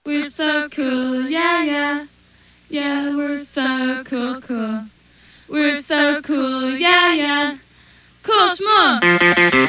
We're so cool, yeah, yeah. Yeah, we're so cool, cool. We're so cool, yeah, yeah. Cool schmoo.